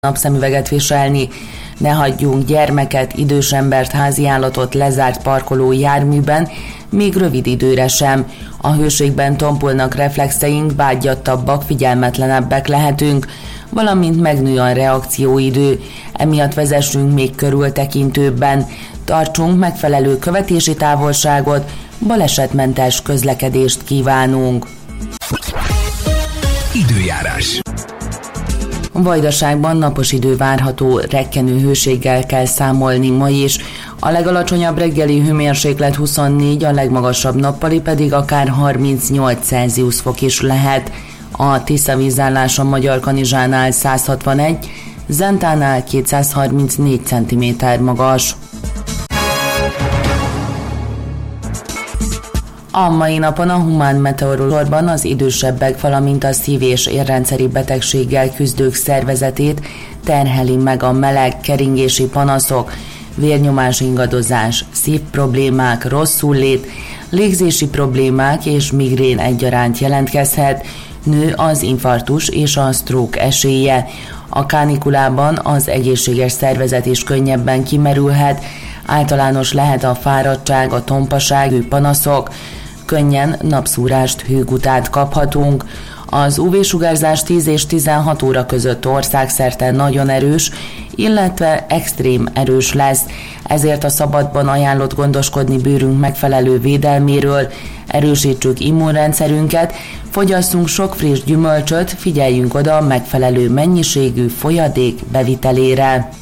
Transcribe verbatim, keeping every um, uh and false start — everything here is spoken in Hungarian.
napszemüveget viselni, ne hagyjunk gyermeket, idős embert, háziállatot lezárt parkoló járműben, még rövid időre sem. A hőségben tompulnak reflexeink, vágyattabbak, figyelmetlenebbek lehetünk, valamint megnő a reakcióidő, emiatt vezessünk még körültekintőbben, tartsunk megfelelő követési távolságot, balesetmentes közlekedést kívánunk. Időjárás. Vajdaságban napos idő várható, rekkenő hőséggel kell számolni ma is. A legalacsonyabb reggeli hőmérséklet huszonnégy, a legmagasabb nappali pedig akár harmincnyolc Celsius fok is lehet. A Tisza vízállása Magyarkanizsánál száz hatvanegy, Zentánál kétszázharmincnégy centiméter magas. A mai napon a Humán Meteorológiában az idősebbek, valamint a szív- és érrendszeri betegséggel küzdők szervezetét terheli meg a meleg, keringési panaszok, vérnyomás ingadozás, szívproblémák, rosszullét, légzési problémák és migrén egyaránt jelentkezhet, nő az infarktus és a stroke esélye. A kánikulában az egészséges szervezet is könnyebben kimerülhet, általános lehet a fáradtság, a tompaság, panaszok, könnyen napszúrást, hőgutát kaphatunk. Az ú vé-sugárzás tíz és tizenhat óra között országszerte nagyon erős, illetve extrém erős lesz, ezért a szabadban ajánlott gondoskodni bőrünk megfelelő védelméről, erősítsük immunrendszerünket, fogyasszunk sok friss gyümölcsöt, figyeljünk oda a megfelelő mennyiségű folyadék bevitelére.